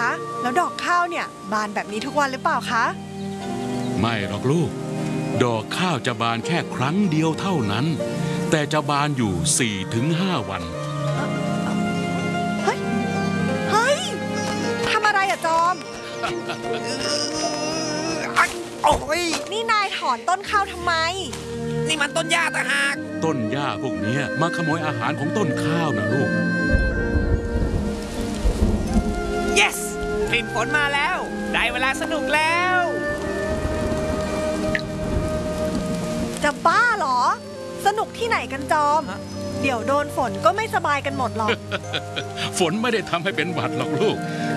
แล้วดอกข้าวเนี่ยบานแบบนี้ทุกวันหรือเปล่าคะไม่หรอกลูกดอกข้าวจะบานแค่ครั้งเดียวเท่านั้นแต่จะบานอยู่ 4-5 วันเฮ้ยทำอะไรอะจอมโอ้ยนี่นายถอนต้นข้าวทำไมนี่มันต้นหญ้าต่างหากต้นหญ้าพวกนี้มาขโมยอาหารของต้นข้าวนะลูก yes กลิ่นฝนมาแล้วได้เวลาสนุกแล้วจะบ้าเหรอสนุกที่ไหนกันจอมเดี๋ยวโดนฝนก็ไม่สบายกันหมดหรอกฝนไม่ได้ทำให้เป็นหวัดหรอกลูก